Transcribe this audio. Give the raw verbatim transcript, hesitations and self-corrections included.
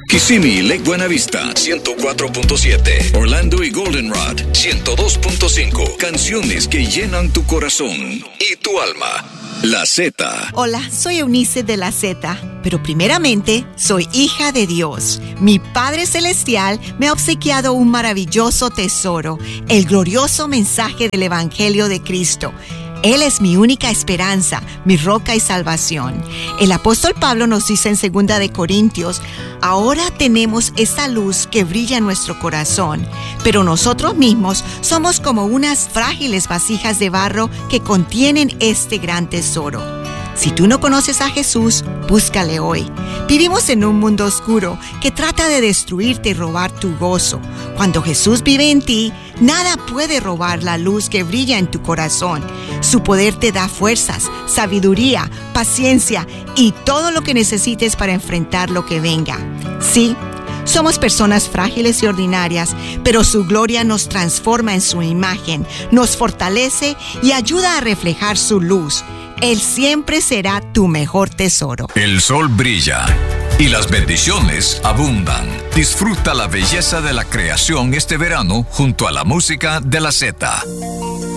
Kissimmee y Lake Buenavista, ciento cuatro punto siete. Orlando y Goldenrod, ciento dos punto cinco. Canciones que llenan tu corazón y tu alma. La Z. Hola, soy Eunice de La Z, pero primeramente soy hija de Dios. Mi Padre Celestial me ha obsequiado un maravilloso tesoro, el glorioso mensaje del Evangelio de Cristo. Él es mi única esperanza, mi roca y salvación. El apóstol Pablo nos dice en segunda de Corintios, ahora tenemos esa luz que brilla en nuestro corazón, pero nosotros mismos somos como unas frágiles vasijas de barro que contienen este gran tesoro. Si tú no conoces a Jesús, búscale hoy. Vivimos en un mundo oscuro que trata de destruirte y robar tu gozo. Cuando Jesús vive en ti, nada puede robar la luz que brilla en tu corazón. Su poder te da fuerzas, sabiduría, paciencia y todo lo que necesites para enfrentar lo que venga. Sí, somos personas frágiles y ordinarias, pero su gloria nos transforma en su imagen, nos fortalece y ayuda a reflejar su luz. Él siempre será tu mejor tesoro. El sol brilla y las bendiciones abundan. Disfruta la belleza de la creación este verano junto a la música de la Z.